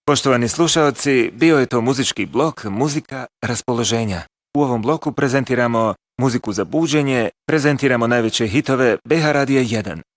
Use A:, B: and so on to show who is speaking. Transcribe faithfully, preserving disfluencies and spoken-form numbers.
A: Poštovani slušalci, bio je to muzički blok Muzika raspoloženja. U ovom bloku prezentiramo muziku za buđenje, prezentiramo najveće hitove B H Radija jedan.